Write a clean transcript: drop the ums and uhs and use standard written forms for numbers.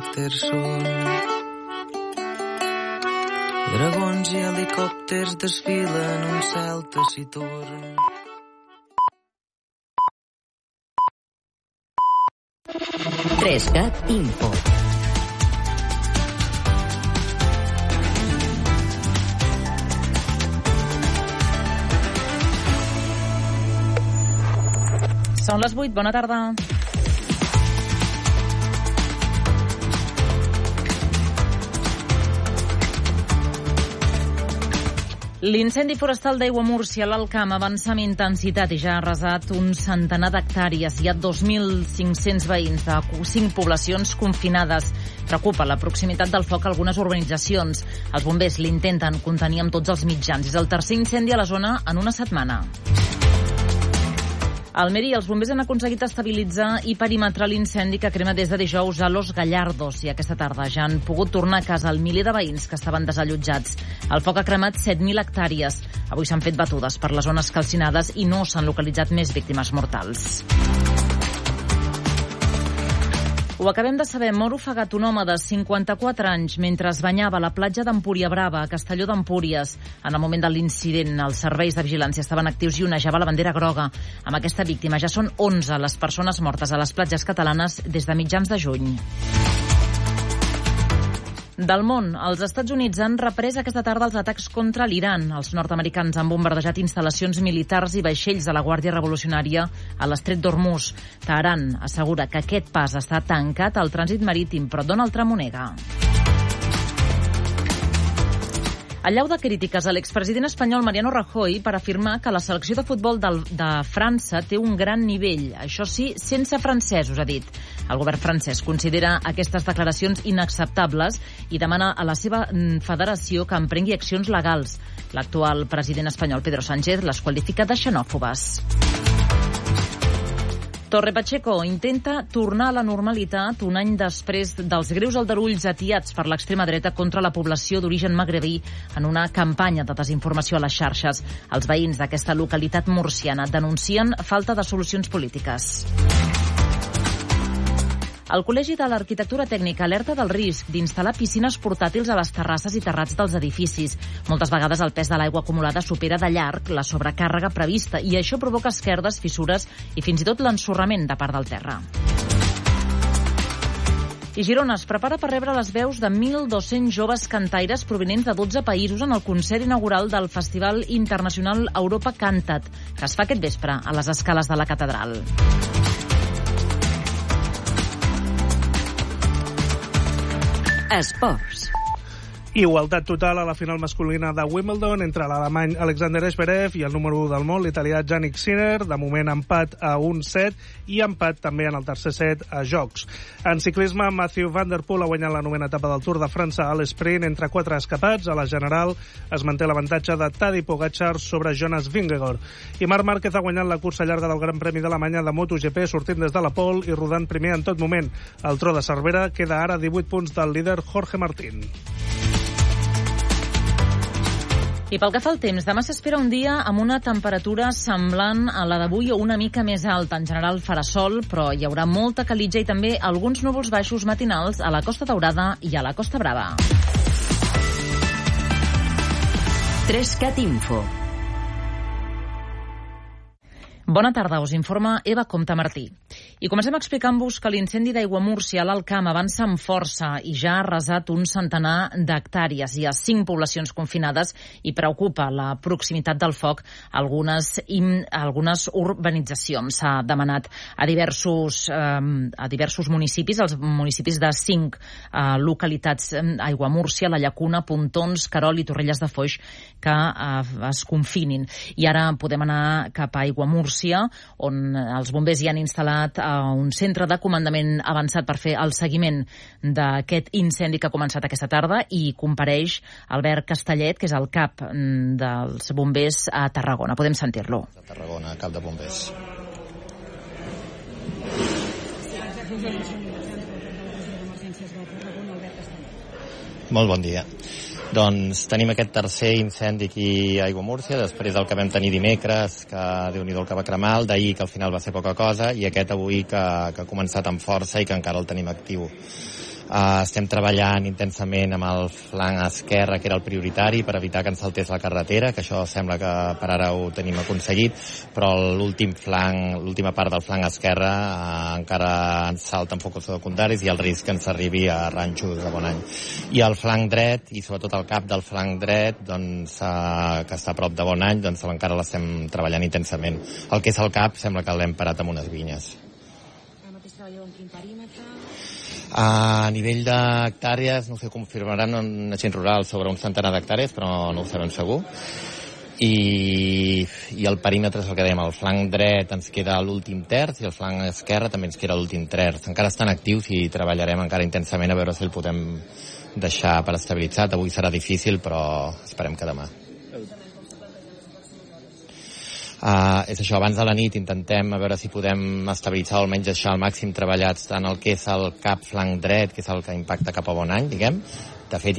caràcters són. Dragons i helicòpters desfilen un cel taciturn. Trescat Info. Són les 8, bona tarda. L'incendi forestal d'Aiguamúrcia a l'Alt Camp avança amb intensitat i ja ha arrasat un centenar d'hectàrees. Hi ha 2.500 veïns de 5 poblacions confinades. Preocupa la proximitat del foc a algunes urbanitzacions. Els bombers l'intenten contenir amb tots els mitjans. És el tercer incendi a la zona en una setmana. A Almeria, els bombers han aconseguit estabilitzar i perimetrar l'incendi que crema des de dijous a Los Gallardos i aquesta tarda ja han pogut tornar a casa el miler de veïns que estaven desallotjats. El foc ha cremat 7.000 hectàrees. Avui s'han fet batudes per les zones calcinades i no s'han localitzat més víctimes mortals. Ho acabem de saber, mor ofegat un home de 54 anys mentre es banyava a la platja d'Empúria Brava, a Castelló d'Empúries. En el moment de l'incident, els serveis de vigilància estaven actius i onejava la bandera groga. Amb aquesta víctima ja són 11 les persones mortes a les platges catalanes des de mitjans de juny. Del món, els Estats Units han reprès aquesta tarda els atacs contra l'Iran. Els nord-americans han bombardejat instal·lacions militars i vaixells de la Guàrdia Revolucionària a l'estret d'Hormuz. Teheran assegura que aquest pas està tancat al trànsit marítim, però Donald Trump ho nega. Allau de crítiques a l'expresident espanyol Mariano Rajoy per afirmar que la selecció de futbol de França té un gran nivell. Això sí, sense francesos, ha dit. El govern francès considera aquestes declaracions inacceptables i demana a la seva federació que emprengui accions legals. L'actual president espanyol, Pedro Sánchez, les qualifica de xenòfobes. Torre Pacheco intenta tornar a la normalitat un any després dels greus aldarulls atiats per l'extrema dreta contra la població d'origen magrebí en una campanya de desinformació a les xarxes. Els veïns d'aquesta localitat murciana denuncien falta de solucions polítiques. El Col·legi de l'Arquitectura Tècnica alerta del risc d'instal·lar piscines portàtils a les terrasses i terrats dels edificis. Moltes vegades el pes de l'aigua acumulada supera de llarg la sobrecàrrega prevista i això provoca esquerdes, fissures i fins i tot l'ensorrament de part del terra. I Girona es prepara per rebre les veus de 1.200 joves cantaires provinents de 12 països en el concert inaugural del Festival Internacional Europa Cantat, que es fa aquest vespre a les escales de la catedral. Esports. Igualtat total a la final masculina de Wimbledon entre l'alemany Alexander Zverev i el número 1 del món, l'italià Jannik Sinner. De moment empat a 1-7 i empat també en el tercer set a jocs. En ciclisme, Mathieu Van Der Poel ha guanyat la novena etapa del Tour de França a l'esprint entre 4 escapats. A la general es manté l'avantatge de Tadej Pogačar sobre Jonas Vingegaard. I Marc Márquez ha guanyat la cursa llarga del Gran Premi d'Alemanya de MotoGP sortint des de la pole i rodant primer en tot moment. El tro de Cervera queda ara 18 punts del líder Jorge Martín. I pel que fa al temps, demà s'espera un dia amb una temperatura semblant a la d'avui o una mica més alta. En general farà sol, però hi haurà molta calitja i també alguns núvols baixos matinals a la Costa Daurada i a la Costa Brava. Trescat Info. Bona tarda, us informa Eva Comte Martí. I comencem explicant-vos que l'incendi d'Aiguamúrcia a l'Alt Camp avança amb força i ja ha arrasat un centenar d'hectàrees. Hi ha 5 poblacions confinades i preocupa la proximitat del foc a algunes urbanitzacions. S'ha demanat a diversos municipis, els municipis de 5 localitats, Aiguamúrcia, La Llacuna, Pontons, Querol i Torrelles de Foix, que es confinin. I ara podem anar cap a Aiguamúrcia, on els bombers hi han instal·lat un centre de comandament avançat per fer el seguiment d'aquest incendi que ha començat aquesta tarda, i compareix Albert Castellet, que és el cap dels bombers a Tarragona. Podem sentir-lo. A Tarragona, cap de bombers. Molt bon dia. Doncs tenim aquest tercer incendi aquí a Aiguamúrcia, després del que vam tenir dimecres, que Déu-n'hi-do el que va cremar, el d'ahir, que al final va ser poca cosa, i aquest avui que ha començat amb força i que encara el tenim actiu. Estem treballant intensament amb el flanc esquerre, que era el prioritari, per evitar que ens saltés la carretera, que això sembla que per ara ho tenim aconseguit, però l'última part del flanc esquerre encara ens salten focus secundaris i el risc que ens arribi a ranxos de Bonany. I el flanc dret, i sobretot el cap del flanc dret, doncs, que està a prop de Bonany, doncs encara l'estem treballant intensament. El que és el cap sembla que l'hem parat amb unes vinyes. A nivell d'hectàrees, no sé, confirmaran un agent rural sobre un centenar d'hectàrees, però no ho sabem segur. I el perímetre és el que dèiem, el flanc dret ens queda l'últim terç i el flanc esquerre també ens queda l'últim terç. Encara estan actius i treballarem encara intensament a veure si el podem deixar per estabilitzat. Avui serà difícil, però esperem que demà. És això, abans de la nit intentem a veure si podem estabilitzar o almenys deixar al màxim treballats tant el que és el cap flanc dret, que és el que impacta cap a Bonany, diguem. De fet,